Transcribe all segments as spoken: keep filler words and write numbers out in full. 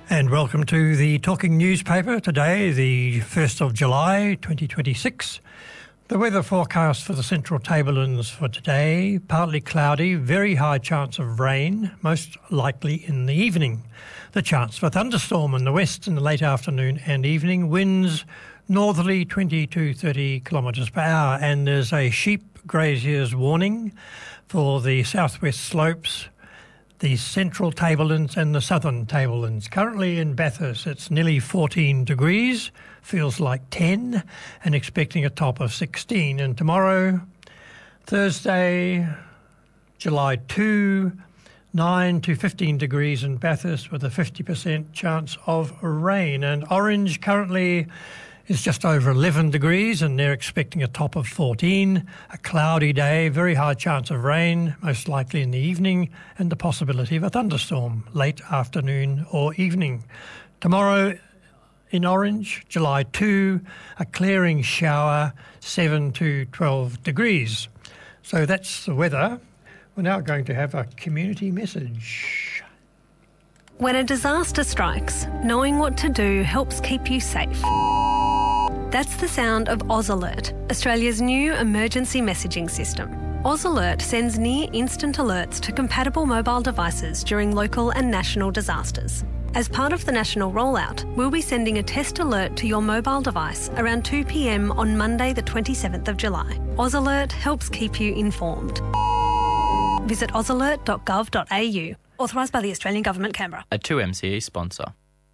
And welcome to the Talking Newspaper today, the first of July twenty twenty-six. The weather forecast for the Central Tablelands for today, partly cloudy, very high chance of rain, most likely in the evening. The chance for thunderstorm in the west in the late afternoon and evening, winds northerly twenty to thirty kilometres per hour, and there's a sheep graziers warning for the southwest slopes, the Central Tablelands and the Southern Tablelands. Currently in Bathurst it's nearly fourteen degrees, feels like ten, and expecting a top of sixteen. And tomorrow, Thursday, July second, nine to fifteen degrees in Bathurst with a fifty percent chance of rain. And Orange currently is just over eleven degrees and they're expecting a top of fourteen. A cloudy day, very high chance of rain, most likely in the evening, and the possibility of a thunderstorm late afternoon or evening. Tomorrow in Orange, July second, a clearing shower, seven to twelve degrees. So that's the weather. We're now going to have a community message. When a disaster strikes, knowing what to do helps keep you safe. That's the sound of AusAlert, Australia's new emergency messaging system. AusAlert sends near-instant alerts to compatible mobile devices during local and national disasters. As part of the national rollout, we'll be sending a test alert to your mobile device around two p m on Monday the twenty-seventh of July. AusAlert helps keep you informed. Visit ausalert dot gov dot a u. Authorised by the Australian Government, Canberra. A two M C E sponsor.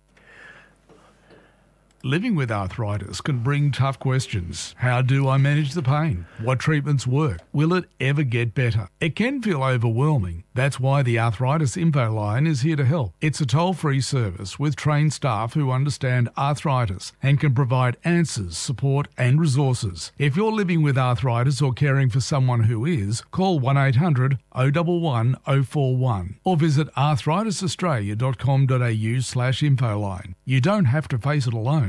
Living with arthritis can bring tough questions. How do I manage the pain? What treatments work? Will it ever get better? It can feel overwhelming. That's why the Arthritis Info Line is here to help. It's a toll-free service with trained staff who understand arthritis and can provide answers, support and resources. If you're living with arthritis or caring for someone who is, call one eight hundred oh one one oh four one or visit arthritis australia dot com dot a u slash infoline. You don't have to face it alone.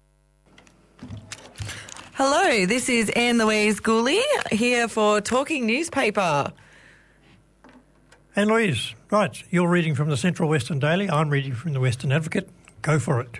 Hello, this is Anne Louise Gooley here for Talking Newspaper. Anne Louise, right, you're reading from the Central Western Daily, I'm reading from the Western Advocate. Go for it.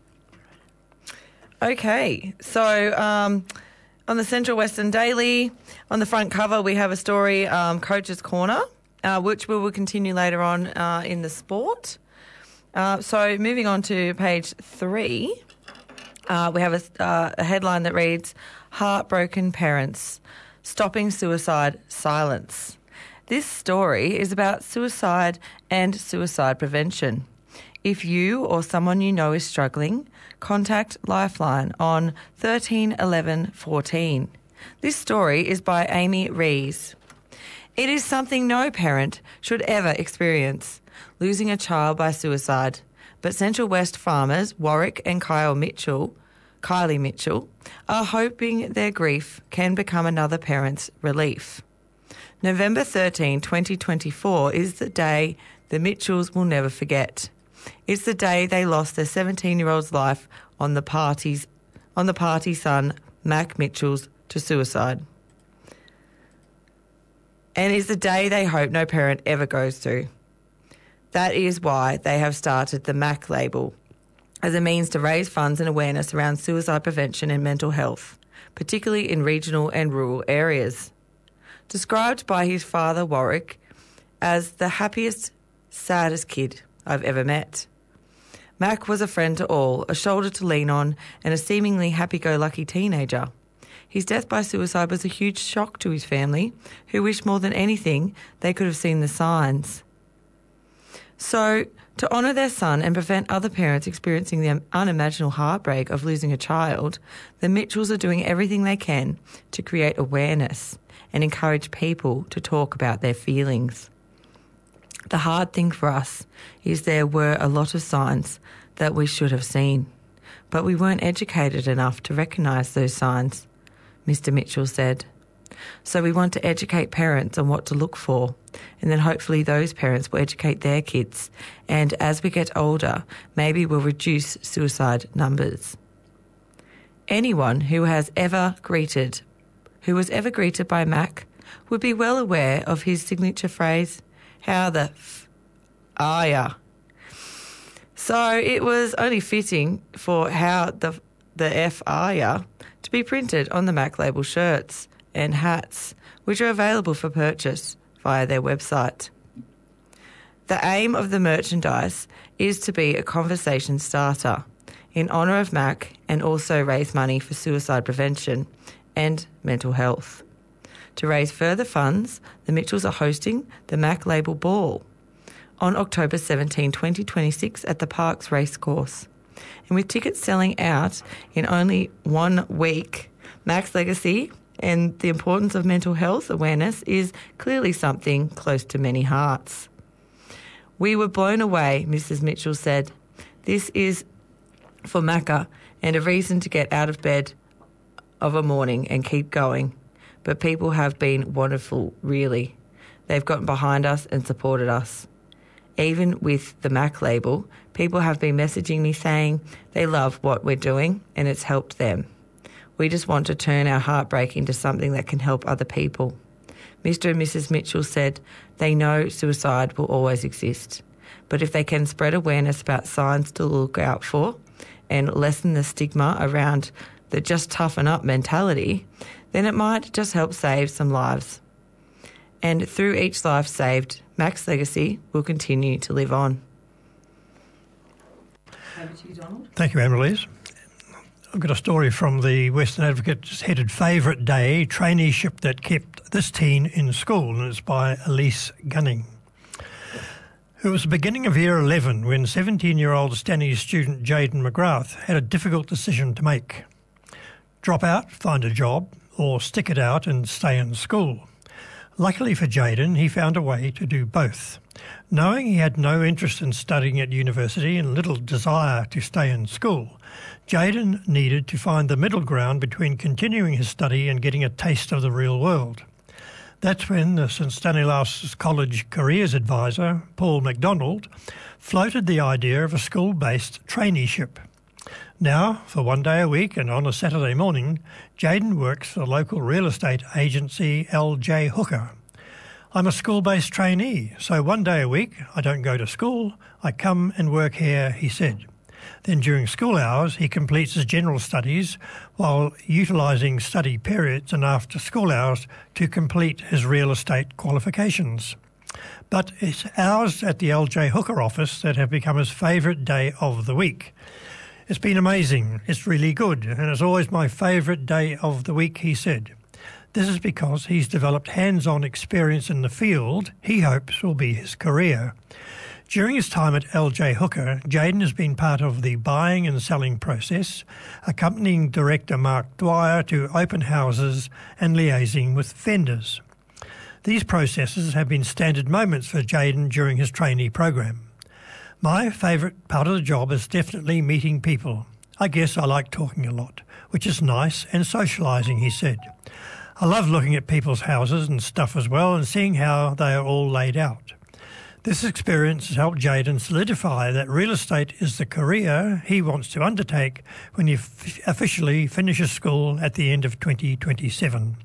Okay, so um, on the Central Western Daily, on the front cover we have a story, um, Coach's Corner, uh, which we will continue later on uh, in the sport. Uh, so moving on to page three. Uh, we have a, uh, a headline that reads, Heartbroken Parents, Stopping Suicide, Silence. This story is about suicide and suicide prevention. If you or someone you know is struggling, contact Lifeline on thirteen eleven fourteen. This story is by Amy Rees. It is something no parent should ever experience, losing a child by suicide. But Central West farmers Warwick and Kyle Mitchell, Kylie Mitchell, are hoping their grief can become another parent's relief. November thirteenth, twenty twenty-four is the day the Mitchells will never forget. It's the day they lost their seventeen-year-old's life on the party's, on the party son, Mac Mitchell's, to suicide. And it's the day they hope no parent ever goes through. That is why they have started the Mac label as a means to raise funds and awareness around suicide prevention and mental health, particularly in regional and rural areas. Described by his father, Warwick, as the happiest, saddest kid I've ever met. Mac was a friend to all, a shoulder to lean on, and a seemingly happy-go-lucky teenager. His death by suicide was a huge shock to his family, who wished more than anything they could have seen the signs. So, to honour their son and prevent other parents experiencing the unimaginable heartbreak of losing a child, the Mitchells are doing everything they can to create awareness and encourage people to talk about their feelings. The hard thing for us is there were a lot of signs that we should have seen, but we weren't educated enough to recognise those signs, Mister Mitchell said. So we want to educate parents on what to look for, and then hopefully those parents will educate their kids, and as we get older, maybe we'll reduce suicide numbers. Anyone who has ever greeted, who was ever greeted by Mac would be well aware of his signature phrase, "How the f are ya?" So it was only fitting for how the the F are ya to be printed on the Mac Label shirts and hats, which are available for purchase via their website. The aim of the merchandise is to be a conversation starter in honour of Mac and also raise money for suicide prevention and mental health. To raise further funds, the Mitchells are hosting the Mac Label Ball on October seventeenth, twenty twenty-six at the Parks Racecourse. And with tickets selling out in only one week, Mac's legacy and the importance of mental health awareness is clearly something close to many hearts. We were blown away, Missus Mitchell said. This is for Macca and a reason to get out of bed of a morning and keep going. But people have been wonderful, really. They've gotten behind us and supported us. Even with the Mac label, people have been messaging me saying they love what we're doing and it's helped them. We just want to turn our heartbreak into something that can help other people. Mister and Missus Mitchell said they know suicide will always exist, but if they can spread awareness about signs to look out for and lessen the stigma around the just toughen up mentality, then it might just help save some lives. And through each life saved, Mac's legacy will continue to live on. Over to you, Donald. Thank you, Annalise. I've got a story from the Western Advocate headed Favourite Day, traineeship that kept this teen in school, and it's by Elise Gunning. It was the beginning of year eleven when seventeen-year-old Stanley student Jaden McGrath had a difficult decision to make. Drop out, find a job, or stick it out and stay in school. Luckily for Jaden, he found a way to do both. Knowing he had no interest in studying at university and little desire to stay in school, Jaden needed to find the middle ground between continuing his study and getting a taste of the real world. That's when the St Stanislaus College Careers Advisor, Paul MacDonald, floated the idea of a school-based traineeship. Now, for one day a week and on a Saturday morning, Jaden works for the local real estate agency L J Hooker. I'm a school-based trainee, so one day a week I don't go to school, I come and work here, he said. Then during school hours he completes his general studies while utilising study periods and after school hours to complete his real estate qualifications. But it's hours at the L J Hooker office that have become his favourite day of the week. It's been amazing, it's really good, and it's always my favourite day of the week, he said. This is because he's developed hands-on experience in the field he hopes will be his career. During his time at L J Hooker, Jaden has been part of the buying and selling process, accompanying director Mark Dwyer to open houses and liaising with vendors. These processes have been standard moments for Jaden during his trainee program. My favourite part of the job is definitely meeting people. I guess I like talking a lot, which is nice, and socialising, he said. I love looking at people's houses and stuff as well and seeing how they are all laid out. This experience has helped Jaden solidify that real estate is the career he wants to undertake when he f- officially finishes school at the end of twenty twenty-seven.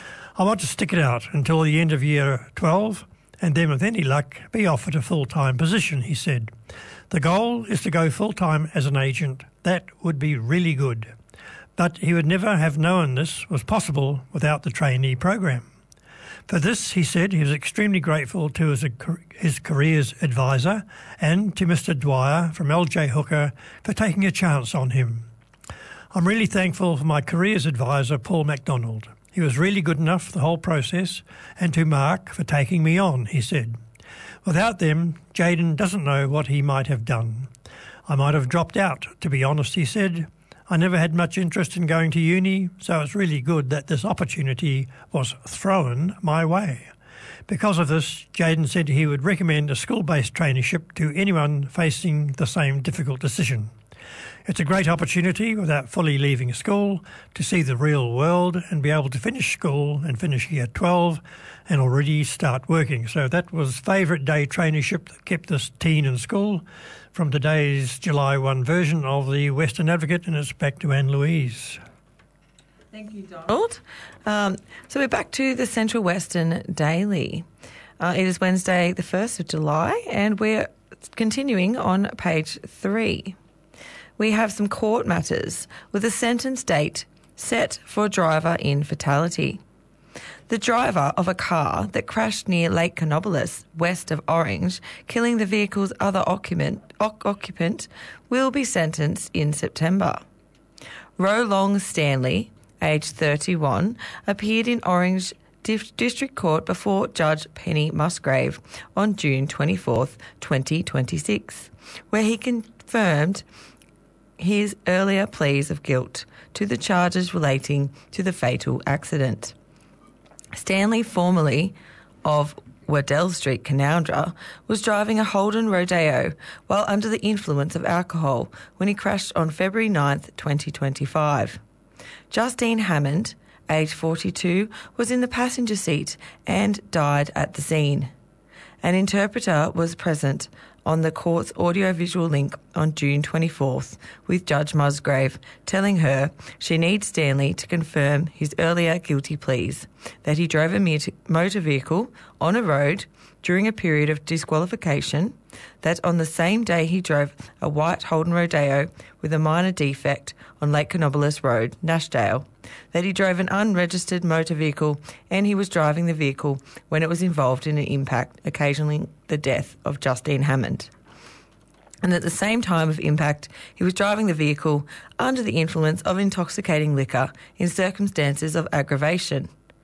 I want to stick it out until the end of year twelve and then with any luck be offered a full-time position, he said. The goal is to go full-time as an agent. That would be really good. But he would never have known this was possible without the trainee program. For this, he said, he was extremely grateful to his, his careers advisor and to Mister Dwyer from L J Hooker for taking a chance on him. I'm really thankful for my careers advisor, Paul MacDonald. He was really good enough the whole process, and to Mark for taking me on, he said. Without them, Jaden doesn't know what he might have done. I might have dropped out, to be honest, he said. I never had much interest in going to uni, so it's really good that this opportunity was thrown my way. Because of this, Jaden said he would recommend a school-based traineeship to anyone facing the same difficult decision. It's a great opportunity without fully leaving school to see the real world and be able to finish school and finish year twelve and already start working. So that was favourite day traineeship that kept this teen in school from today's July first version of the Western Advocate, and it's back to Anne Louise. Thank you, Donald. Um, so we're back to the Central Western Daily. Uh, it is Wednesday, the first of July, and we're continuing on page three, we have some court matters with a sentence date set for driver in fatality. The driver of a car that crashed near Lake Canobolas, west of Orange, killing the vehicle's other occupant, occupant will be sentenced in September. Rolong Stanley, aged thirty-one, appeared in Orange District Court before Judge Penny Musgrave on June twenty-fourth, twenty twenty-six, where he confirmed his earlier pleas of guilt to the charges relating to the fatal accident. Stanley, formerly of Waddell Street, Canowindra, was driving a Holden Rodeo while under the influence of alcohol when he crashed on February ninth, twenty twenty-five. Justine Hammond, aged forty-two, was in the passenger seat and died at the scene. An interpreter was present on the court's audiovisual link on June twenty-fourth with Judge Musgrave telling her she needs Stanley to confirm his earlier guilty pleas, that he drove a motor vehicle on a road during a period of disqualification, that on the same day he drove a white Holden Rodeo with a minor defect on Lake Canobolas Road, Nashdale, that he drove an unregistered motor vehicle and he was driving the vehicle when it was involved in an impact, occasioning the death of Justine Hammond. And at the same time of impact, he was driving the vehicle under the influence of intoxicating liquor in circumstances of aggravation.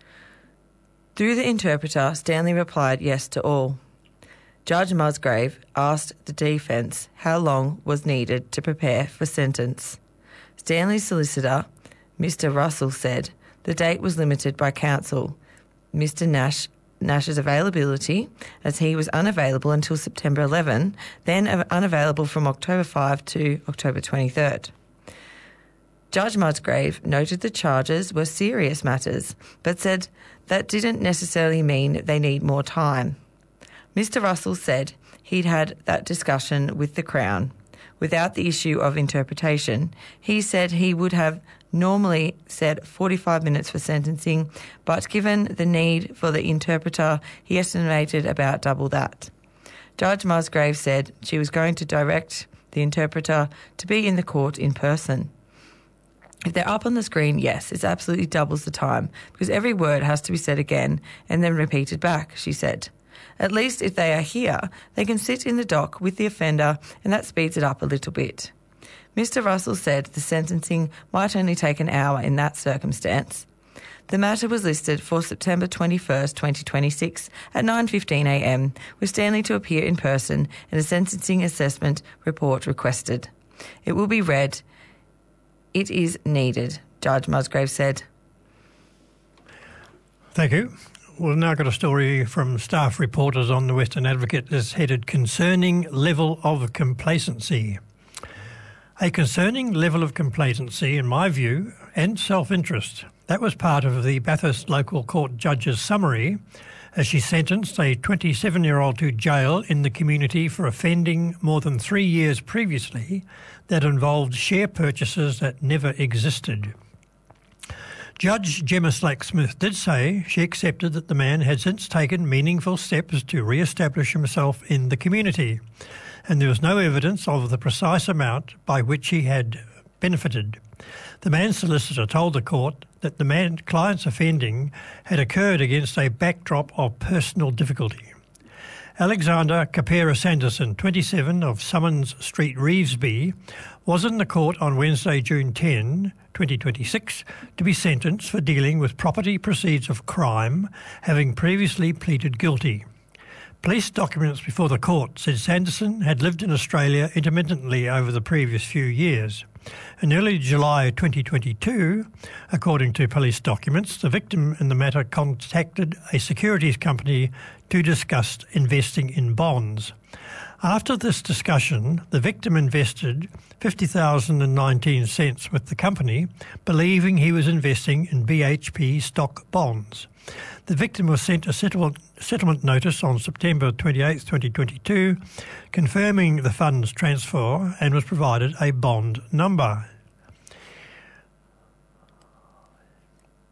Through the interpreter, Stanley replied yes to all. Judge Musgrave asked the defence how long was needed to prepare for sentence. Stanley's solicitor, Mister Russell, said the date was limited by counsel, Mister Nash, Nash's availability, as he was unavailable until September eleventh, then unavailable from October fifth to October twenty-third. Judge Musgrave noted the charges were serious matters, but said that didn't necessarily mean they need more time. Mister Russell said he'd had that discussion with the Crown. Without the issue of interpretation, he said he would have normally said forty-five minutes for sentencing, but given the need for the interpreter, he estimated about double that. Judge Musgrave said she was going to direct the interpreter to be in the court in person. If they're up on the screen, yes, it absolutely doubles the time because every word has to be said again and then repeated back, she said. At least if they are here, they can sit in the dock with the offender and that speeds it up a little bit. Mister Russell said the sentencing might only take an hour in that circumstance. The matter was listed for September twenty-first, twenty twenty-six at nine fifteen a m with Stanley to appear in person and a sentencing assessment report requested. It will be read. It is needed, Judge Musgrave said. Thank you. We've now got a story from staff reporters on the Western Advocate that's headed Concerning Level of Complacency. A concerning level of complacency, in my view, and self-interest. That was part of the Bathurst Local Court Judge's summary as she sentenced a twenty-seven-year-old to jail in the community for offending more than three years previously that involved share purchases that never existed. Judge Gemma Slack-Smith did say she accepted that the man had since taken meaningful steps to re-establish himself in the community, and there was no evidence of the precise amount by which he had benefited. The man's solicitor told the court that the man client's offending had occurred against a backdrop of personal difficulty. Alexander Kapera Sanderson, twenty-seven, of Summons Street, Revesby, was in the court on Wednesday, June tenth, twenty twenty-six, to be sentenced for dealing with property proceeds of crime, having previously pleaded guilty. Police documents before the court said Sanderson had lived in Australia intermittently over the previous few years. In early July twenty twenty-two, according to police documents, the victim in the matter contacted a securities company to discuss investing in bonds. After this discussion, the victim invested fifty thousand nineteen cents with the company, believing he was investing in B H P stock bonds. The victim was sent a settlement, settlement notice on September twenty-eighth, twenty twenty-two, confirming the funds transfer and was provided a bond number.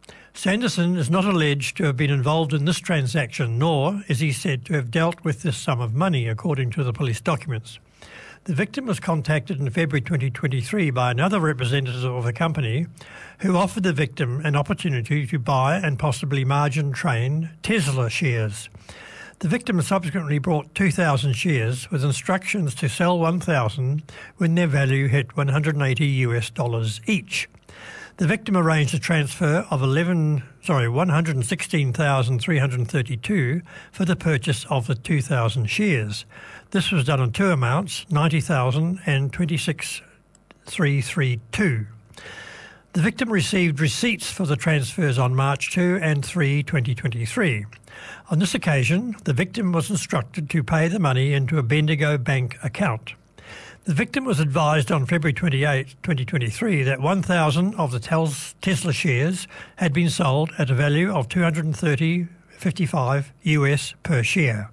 Sanderson is not alleged to have been involved in this transaction, nor is he said to have dealt with this sum of money, according to the police documents. The victim was contacted in February twenty twenty-three by another representative of the company who offered the victim an opportunity to buy and possibly margin train Tesla shares. The victim subsequently bought two thousand shares with instructions to sell one thousand when their value hit one hundred eighty US dollars each. The victim arranged a transfer of eleven, sorry, one hundred sixteen thousand three hundred thirty-two for the purchase of the two thousand shares. This was done in two amounts, ninety thousand and twenty-six thousand three hundred thirty-two. The victim received receipts for the transfers on March second and third, twenty twenty-three. On this occasion, the victim was instructed to pay the money into a Bendigo bank account. The victim was advised on February twenty-eighth, twenty twenty-three that one thousand of the Tesla shares had been sold at a value of two hundred thirty dollars and fifty-five cents U S per share.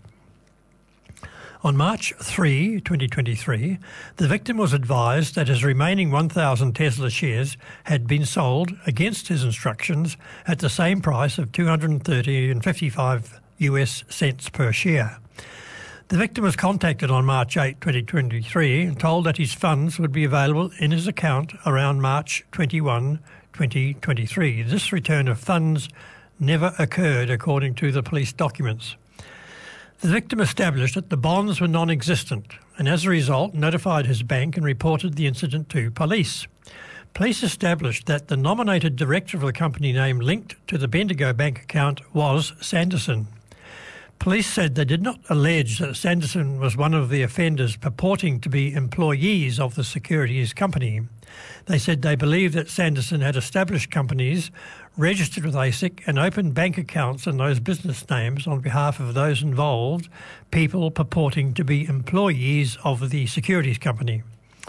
On March third, twenty twenty-three, the victim was advised that his remaining one thousand Tesla shares had been sold against his instructions at the same price of two hundred thirty dollars and fifty-five cents U S cents per share. The victim was contacted on March eighth, twenty twenty-three and told that his funds would be available in his account around March twenty-first, twenty twenty-three. This return of funds never occurred, according to the police documents. The victim established that the bonds were non-existent and as a result notified his bank and reported the incident to police. Police established that the nominated director of the company name linked to the Bendigo bank account was Sanderson. Police said they did not allege that Sanderson was one of the offenders purporting to be employees of the securities company. They said they believed that Sanderson had established companies, registered with A S I C and opened bank accounts in those business names on behalf of those involved, people purporting to be employees of the securities company.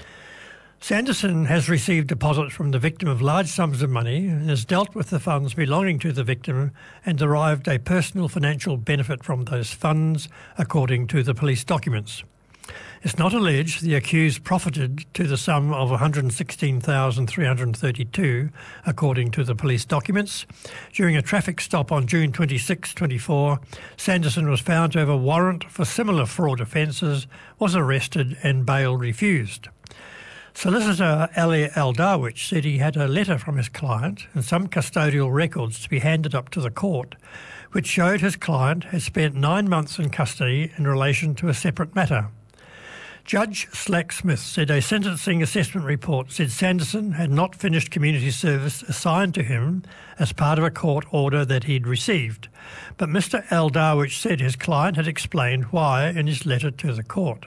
Sanderson has received deposits from the victim of large sums of money and has dealt with the funds belonging to the victim and derived a personal financial benefit from those funds, according to the police documents. It's not alleged the accused profited to the sum of one hundred sixteen thousand three hundred thirty-two, according to the police documents. During a traffic stop on June twenty-sixth, twenty-four, Sanderson was found to have a warrant for similar fraud offences, was arrested and bail refused. Solicitor Ali Al-Darwich said he had a letter from his client and some custodial records to be handed up to the court, which showed his client had spent nine months in custody in relation to a separate matter. Judge Slack Smith said a sentencing assessment report said Sanderson had not finished community service assigned to him as part of a court order that he'd received, but Mister Al-Darwich said his client had explained why in his letter to the court.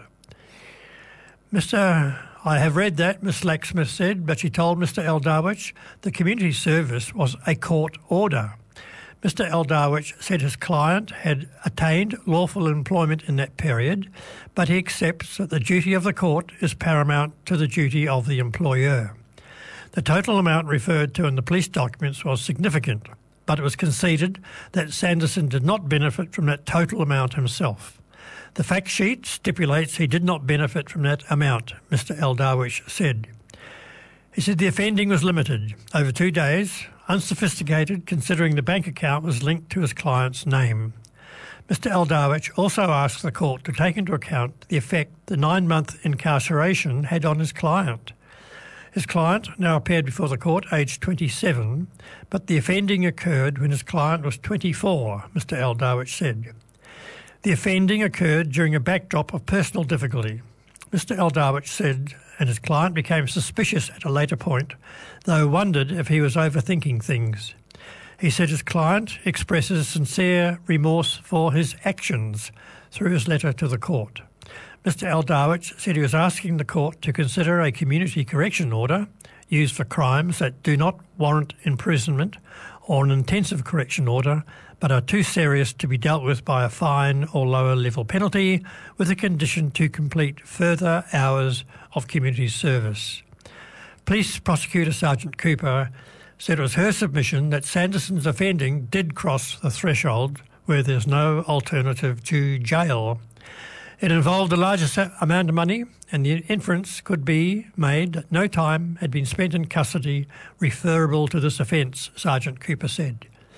Mister I have read that, Miss Lacksmith said, but she told Mister Al-Darwich the community service was a court order. Mister Al-Darwich said his client had attained lawful employment in that period, but he accepts that the duty of the court is paramount to the duty of the employer. The total amount referred to in the police documents was significant, but it was conceded that Sanderson did not benefit from that total amount himself. The fact sheet stipulates he did not benefit from that amount, Mister Al-Darwich said. He said the offending was limited, over two days, unsophisticated considering the bank account was linked to his client's name. Mister Al-Darwich also asked the court to take into account the effect the nine-month incarceration had on his client. His client now appeared before the court aged twenty-seven, but the offending occurred when his client was twenty-four, Mister Al-Darwich said. The offending occurred during a backdrop of personal difficulty. Mister Al-Darwich said, and his client became suspicious at a later point, though wondered if he was overthinking things. He said his client expresses sincere remorse for his actions through his letter to the court. Mister Al-Darwich said he was asking the court to consider a community correction order used for crimes that do not warrant imprisonment or an intensive correction order but are too serious to be dealt with by a fine or lower level penalty, with a condition to complete further hours of community service. Police Prosecutor Sergeant Cooper said it was her submission that Sanderson's offending did cross the threshold where there's no alternative to jail. It involved a large amount of money, and the inference could be made that no time had been spent in custody referable to this offence, Sergeant Cooper said.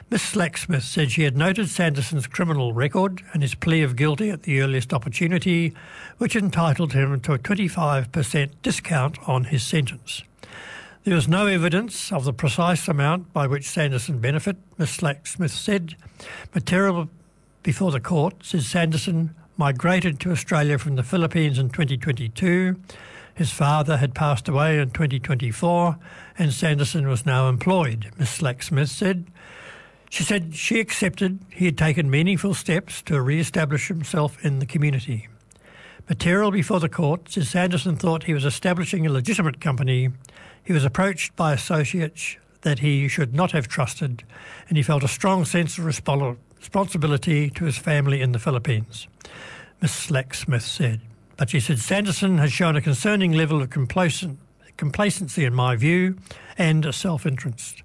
Miss Slacksmith said she had noted Sanderson's criminal record and his plea of guilty at the earliest opportunity, which entitled him to a twenty-five percent discount on his sentence. There was no evidence of the precise amount by which Sanderson benefited, Miss Slacksmith said. Material before the court says Sanderson migrated to Australia from the Philippines in twenty twenty-two. His father had passed away in twenty twenty-four and Sanderson was now employed, Miss Slacksmith said. She said she accepted he had taken meaningful steps to re-establish himself in the community. Material before the court says Sanderson thought he was establishing a legitimate company. He was approached by associates that he should not have trusted, and he felt a strong sense of respo- responsibility to his family in the Philippines, Miss Slacksmith said. But she said Sanderson has shown a concerning level of complacent, complacency in my view and a self-interest.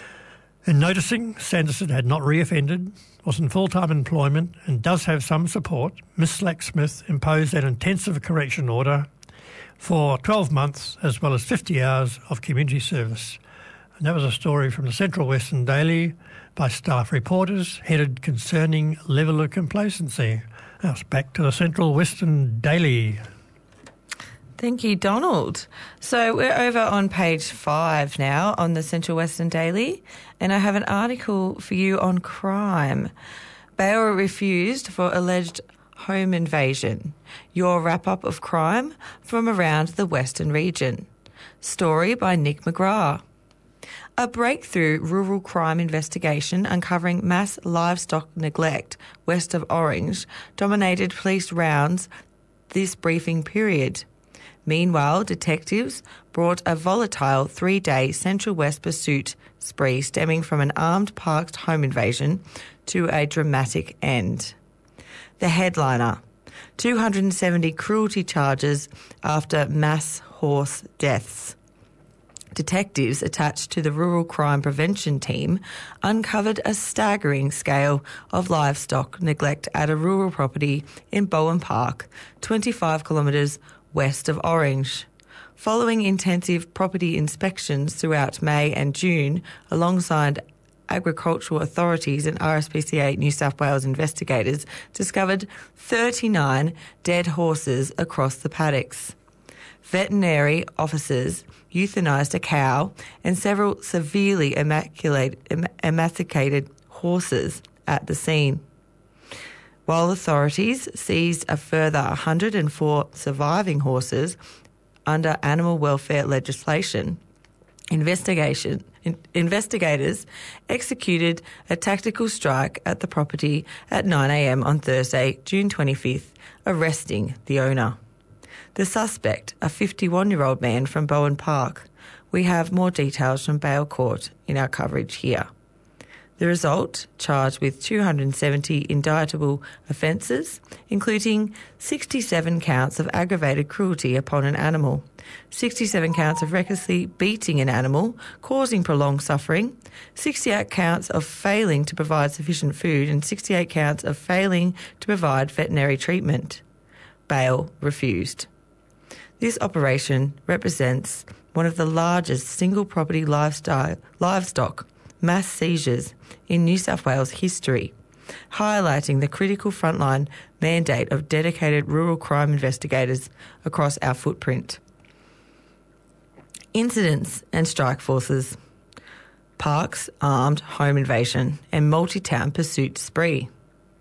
In noticing Sanderson had not reoffended, was in full-time employment and does have some support, Miss Slacksmith imposed an intensive correction order for twelve months as well as fifty hours of community service. And that was a story from the Central Western Daily by staff reporters headed concerning level of complacency. Now it's back to the Central Western Daily. Thank you, Donald. So we're over on page five now on the Central Western Daily, and I have an article for you on crime. Bail refused for alleged home invasion. Your wrap-up of crime from around the Western region. Story by Nick McGrath. A breakthrough rural crime investigation uncovering mass livestock neglect west of Orange dominated police rounds this briefing period. Meanwhile, detectives brought a volatile three-day Central West pursuit spree stemming from an armed parked home invasion to a dramatic end. The headliner, two hundred seventy cruelty charges after mass horse deaths. Detectives attached to the Rural Crime Prevention Team uncovered a staggering scale of livestock neglect at a rural property in Bowen Park, twenty-five kilometres west of Orange. Following intensive property inspections throughout May and June, alongside agricultural authorities and R S P C A New South Wales investigators discovered thirty-nine dead horses across the paddocks. Veterinary officers euthanised a cow and several severely emaciated, emaciated horses at the scene. While authorities seized a further one hundred four surviving horses under animal welfare legislation, investigation, in, investigators executed a tactical strike at the property at nine a m on Thursday, June twenty-fifth, arresting the owner. The suspect, a fifty-one-year-old man from Bowen Park. We have more details from Bail Court in our coverage here. The result, charged with two hundred seventy indictable offences, including sixty-seven counts of aggravated cruelty upon an animal, sixty-seven counts of recklessly beating an animal, causing prolonged suffering, sixty-eight counts of failing to provide sufficient food, and sixty-eight counts of failing to provide veterinary treatment. Bail refused. This operation represents one of the largest single property livestock mass seizures in New South Wales history, highlighting the critical frontline mandate of dedicated rural crime investigators across our footprint. Incidents and strike forces. Parks armed home invasion and multi-town pursuit spree.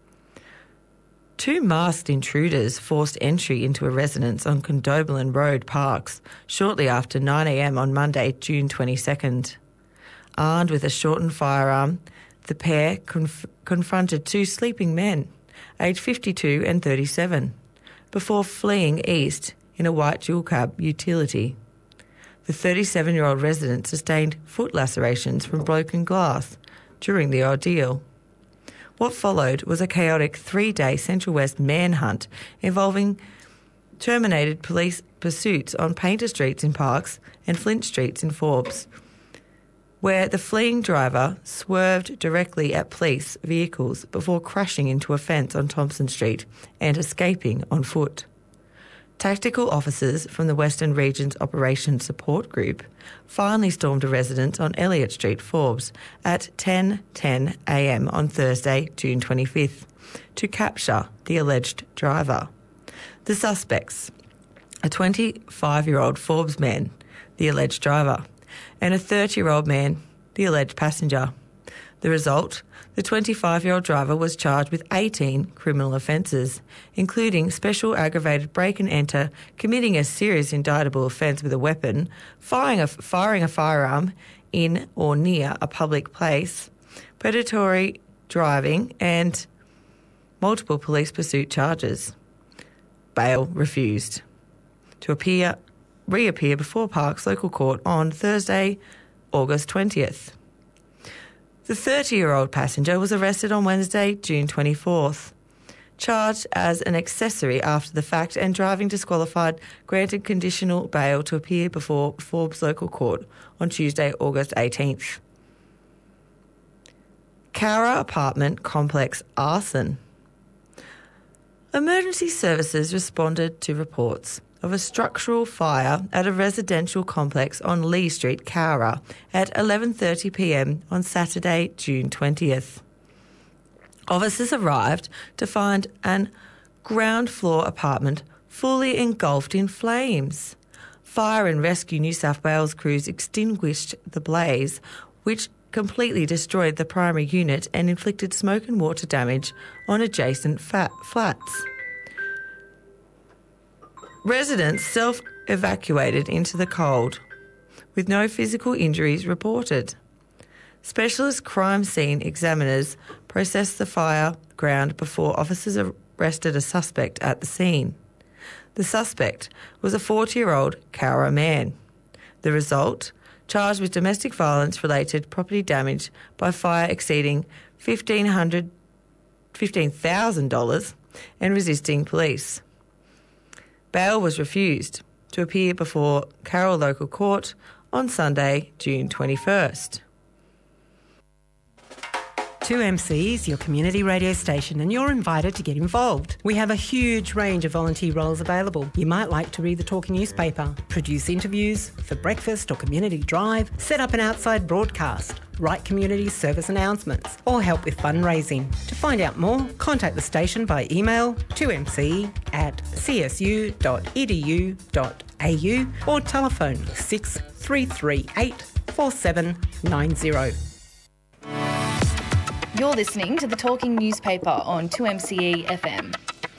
Two masked intruders forced entry into a residence on Condobolin Road, Parks, shortly after nine a m on Monday, June twenty-second. Armed with a shortened firearm, the pair conf- confronted two sleeping men, aged fifty-two and thirty-seven, before fleeing east in a white dual cab utility. The thirty-seven-year-old resident sustained foot lacerations from broken glass during the ordeal. What followed was a chaotic three-day Central West manhunt involving terminated police pursuits on Painter Streets in Parks and Flint Streets in Forbes, where the fleeing driver swerved directly at police vehicles before crashing into a fence on Thompson Street and escaping on foot. Tactical officers from the Western Region's Operations Support Group finally stormed a residence on Elliott Street, Forbes, at ten ten a m on Thursday, June twenty-fifth, to capture the alleged driver. The suspects, a twenty-five-year-old Forbes man, the alleged driver, and a thirty-year-old man, the alleged passenger. The result, the twenty-five-year-old driver was charged with eighteen criminal offences, including special aggravated break and enter, committing a serious indictable offence with a weapon, firing a, firing a firearm in or near a public place, predatory driving and multiple police pursuit charges. Bail refused to appear, reappear before Parkes Local Court on Thursday, August twentieth. The thirty-year-old passenger was arrested on Wednesday, June twenty-fourth, charged as an accessory after the fact and driving disqualified, granted conditional bail to appear before Forbes Local Court on Tuesday, August eighteenth. Cowra Apartment Complex arson. Emergency services responded to reports of a structural fire at a residential complex on Lee Street, Cowra, at eleven thirty p m on Saturday, June twentieth. Officers arrived to find an ground floor apartment fully engulfed in flames. Fire and Rescue New South Wales crews extinguished the blaze, which completely destroyed the primary unit and inflicted smoke and water damage on adjacent fat flats. Residents self-evacuated into the cold, with no physical injuries reported. Specialist crime scene examiners processed the fire ground before officers arrested a suspect at the scene. The suspect was a forty-year-old Cowra man. The result, charged with domestic violence-related property damage by fire exceeding fifteen thousand dollars and resisting police. Bail was refused to appear before Carroll Local Court on Sunday, June twenty-first. two M C is your community radio station and you're invited to get involved. We have a huge range of volunteer roles available. You might like to read the talking newspaper, produce interviews for breakfast or community drive, set up an outside broadcast, write community service announcements or help with fundraising. To find out more, contact the station by email two m c at c s u dot e d u dot a u or telephone six three three eight four seven nine zero. You're listening to the Talking Newspaper on two M C E F M.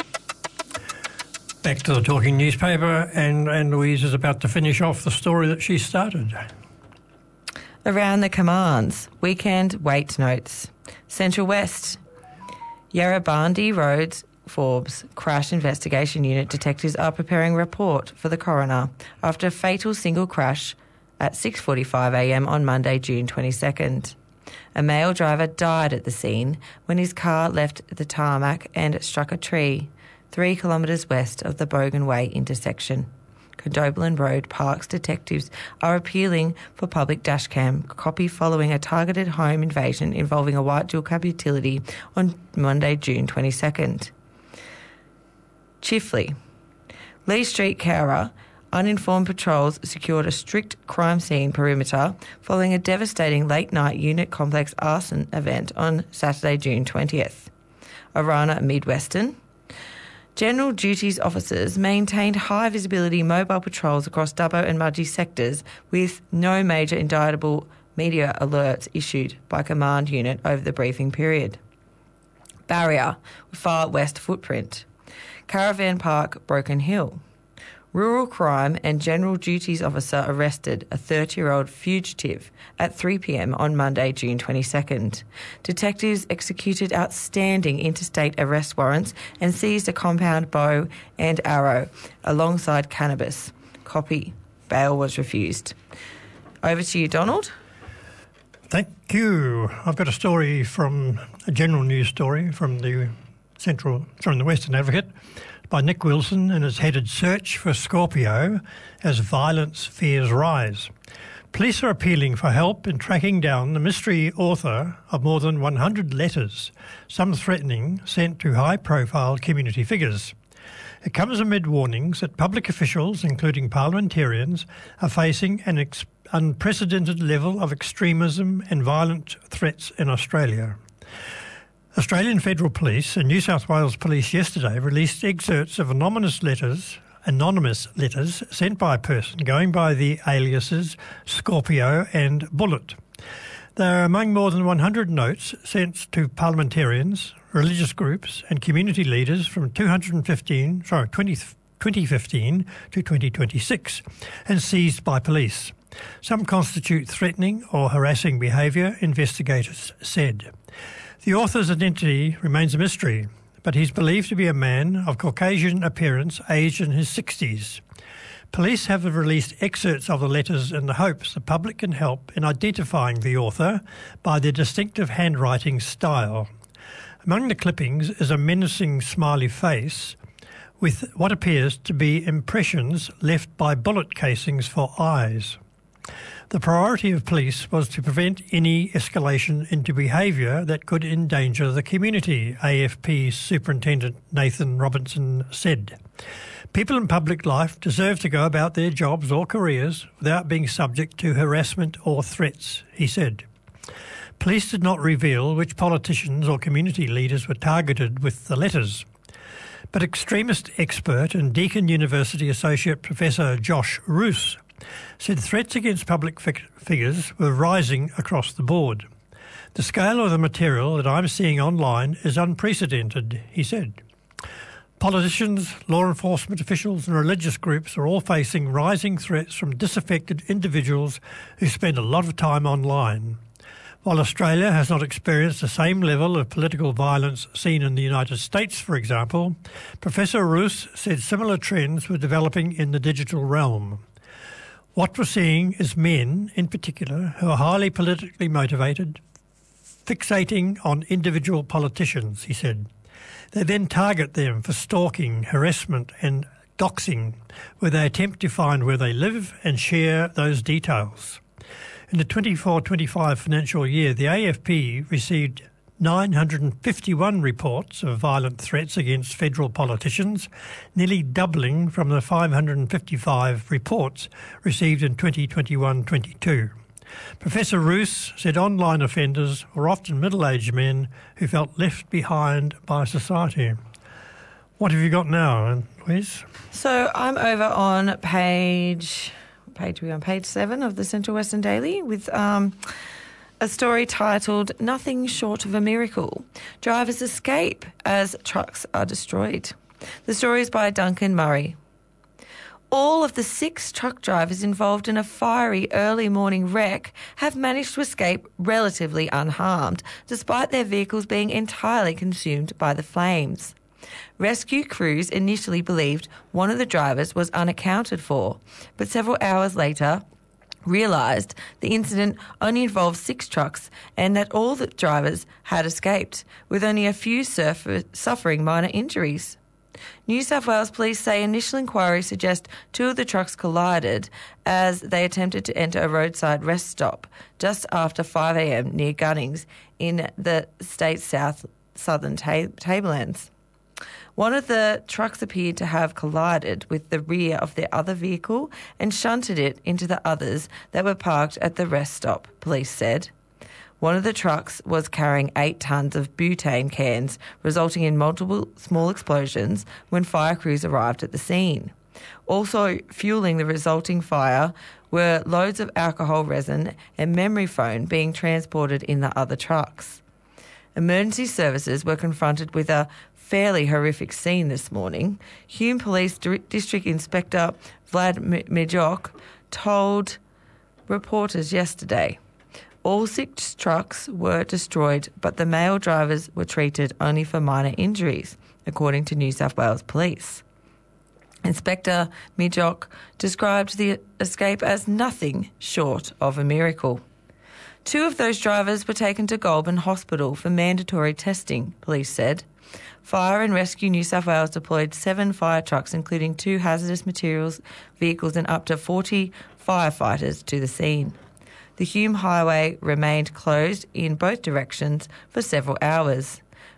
Back to the Talking Newspaper, and Anne Louise is about to finish off the story that she started. Around the commands, weekend wait notes. Central West, Yarrabandi Roads, Forbes Crash Investigation Unit detectives are preparing a report for the coroner after a fatal single crash at six forty-five a m on Monday, June twenty-second. A male driver died at the scene when his car left the tarmac and struck a tree three kilometres west of the Bogan Way intersection. Condobolin Road Parks detectives are appealing for public dashcam copy following a targeted home invasion involving a white dual cab utility on Monday, June twenty-second. Chifley. Lee Street, Cowra, uninformed patrols secured a strict crime scene perimeter following a devastating late-night unit complex arson event on Saturday, June twentieth. Arana Midwestern. General Duties officers maintained high-visibility mobile patrols across Dubbo and Mudgee sectors with no major indictable media alerts issued by command unit over the briefing period. Barrier, Far West Footprint. Caravan Park, Broken Hill. Rural Crime and General Duties Officer arrested a thirty-year-old fugitive at three p m on Monday, June twenty-second. Detectives executed outstanding interstate arrest warrants and seized a compound bow and arrow alongside cannabis. Copy. Bail was refused. Over to you, Donald. Thank you. I've got a story from a general news story from the Central, from the Western Advocate, by Nick Wilson, and is headed Search for Scorpio as Violence Fears Rise. Police are appealing for help in tracking down the mystery author of more than one hundred letters, some threatening, sent to high-profile community figures. It comes amid warnings that public officials, including parliamentarians, are facing an ex- unprecedented level of extremism and violent threats in Australia. Australian Federal Police and New South Wales Police yesterday released excerpts of anonymous letters anonymous letters sent by a person going by the aliases Scorpio and Bullet. They are among more than one hundred notes sent to parliamentarians, religious groups and community leaders from two thousand fifteen, sorry, twenty, twenty fifteen to twenty twenty-six and seized by police. Some constitute threatening or harassing behaviour, investigators said. The author's identity remains a mystery, but he's believed to be a man of Caucasian appearance, aged in his sixties. Police have released excerpts of the letters in the hopes the public can help in identifying the author by their distinctive handwriting style. Among the clippings is a menacing smiley face with what appears to be impressions left by bullet casings for eyes. The priority of police was to prevent any escalation into behaviour that could endanger the community, A F P Superintendent Nathan Robinson said. People in public life deserve to go about their jobs or careers without being subject to harassment or threats, he said. Police did not reveal which politicians or community leaders were targeted with the letters. But extremist expert and Deakin University Associate Professor Josh Roos said threats against public fig- figures were rising across the board. The scale of the material that I'm seeing online is unprecedented, he said. Politicians, law enforcement officials and religious groups are all facing rising threats from disaffected individuals who spend a lot of time online. While Australia has not experienced the same level of political violence seen in the United States, for example, Professor Roos said similar trends were developing in the digital realm. What we're seeing is men, in particular, who are highly politically motivated, fixating on individual politicians, he said. They then target them for stalking, harassment and doxing, where they attempt to find where they live and share those details. In the twenty-four twenty-five financial year, the A F P received nine hundred fifty-one reports of violent threats against federal politicians, nearly doubling from the five hundred fifty-five reports received in twenty twenty-one twenty-two. Professor Roos said online offenders were often middle-aged men who felt left behind by society. What have you got now, Louise? So I'm over on page, page we on page seven of the Central Western Daily with um, a story titled "Nothing Short of a Miracle: Drivers Escape as Trucks Are Destroyed." The story is by Duncan Murray. All of the six truck drivers involved in a fiery early morning wreck have managed to escape relatively unharmed, despite their vehicles being entirely consumed by the flames. Rescue crews initially believed one of the drivers was unaccounted for, but several hours later realised the incident only involved six trucks and that all the drivers had escaped, with only a few surf- suffering minor injuries. New South Wales Police say initial inquiries suggest two of the trucks collided as they attempted to enter a roadside rest stop just after five a.m. near Gunnings in the state's south southern ta- tablelands. One of the trucks appeared to have collided with the rear of their other vehicle and shunted it into the others that were parked at the rest stop, police said. One of the trucks was carrying eight tonnes of butane cans, resulting in multiple small explosions when fire crews arrived at the scene. Also fueling the resulting fire were loads of alcohol resin and memory foam being transported in the other trucks. Emergency services were confronted with a fairly horrific scene this morning. Hume Police District Inspector Vlad Mijok told reporters yesterday. All six trucks were destroyed, but the male drivers were treated only for minor injuries, according to New South Wales Police. Inspector Mijok described the escape as nothing short of a miracle. Two of those drivers were taken to Goulburn Hospital for mandatory testing, police said. Fire and Rescue New South Wales deployed seven fire trucks, including two hazardous materials vehicles and up to forty firefighters to the scene. The Hume Highway remained closed in both directions for several hours.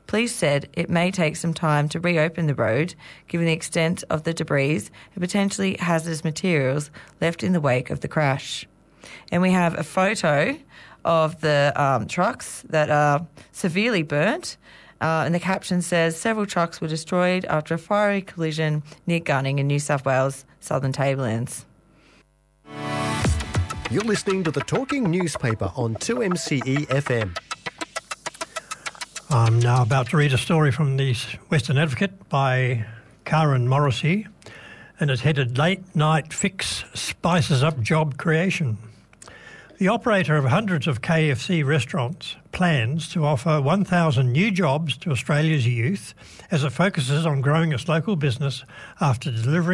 Police said it may take some time to reopen the road, given the extent of the debris and potentially hazardous materials left in the wake of the crash. And we have a photo of the um, trucks that are severely burnt. Uh, and the caption says, several trucks were destroyed after a fiery collision near Gunning in New South Wales, Southern Tablelands. You're listening to the Talking Newspaper on two M C E F M. I'm now about to read a story from the Western Advocate by Karen Morrissey, and it's headed Late Night Fix Spices Up Job Creation. The operator of hundreds of K F C restaurants plans to offer one thousand new jobs to Australia's youth as it focuses on growing its local business after delivering